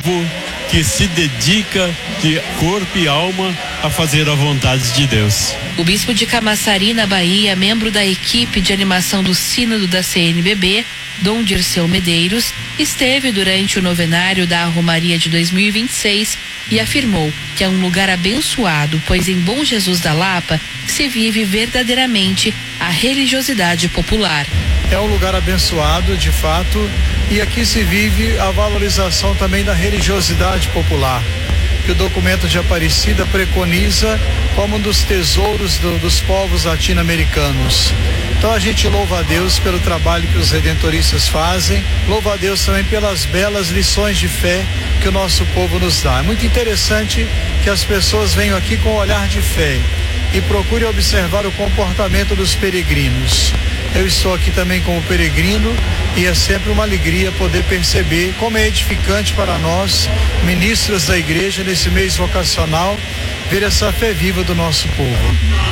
povo que se dedica de corpo e alma a fazer a vontade de Deus. O bispo de Camaçari, na Bahia, membro da equipe de animação do Sínodo da CNBB, Dom Dirceu Medeiros, esteve durante o novenário da Romaria de 2026 e afirmou que é um lugar abençoado, pois em Bom Jesus da Lapa se vive verdadeiramente a religiosidade popular. É um lugar abençoado, de fato, e aqui se vive a valorização também da religiosidade popular, que o documento de Aparecida preconiza como um dos tesouros dos povos latino-americanos. Então a gente louva a Deus pelo trabalho que os redentoristas fazem, louva a Deus também pelas belas lições de fé que o nosso povo nos dá. É muito interessante que as pessoas venham aqui com um olhar de fé e procurem observar o comportamento dos peregrinos. Eu estou aqui também como peregrino e é sempre uma alegria poder perceber como é edificante para nós, ministros da igreja, nesse mês vocacional, ver essa fé viva do nosso povo.